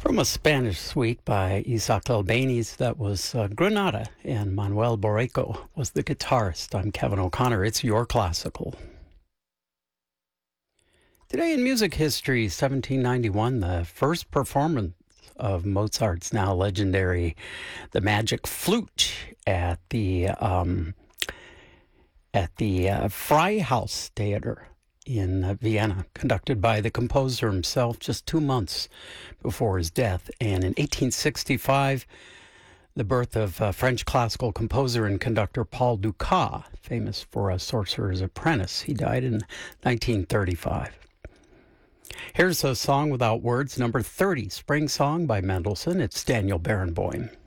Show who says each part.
Speaker 1: From a Spanish suite by Isaac Albéniz, that was Granada, and Manuel Borreco was the guitarist. I'm Kevin O'Connor. It's your classical. Today in music history, 1791, the first performance of Mozart's now legendary The Magic Flute at the Freihaus Theater in Vienna, conducted by the composer himself just 2 months before his death. And in 1865, the birth of French classical composer and conductor Paul Dukas, famous for A Sorcerer's Apprentice. He died in 1935. Here's a song without words, number 30, Spring Song by Mendelssohn. It's Daniel Barenboim.